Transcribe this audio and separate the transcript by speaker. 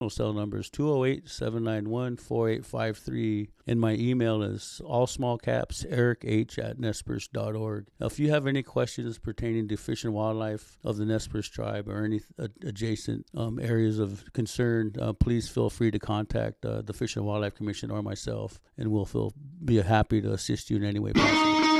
Speaker 1: cell number is 208-791-4853, and my email is all small caps erich@nespers.org. Now, if you have any questions pertaining to fish and wildlife of the Nez Perce tribe or any adjacent areas of concern, please feel free to contact the Fish and Wildlife Commission or myself, and we'll be happy to assist you in any way possible.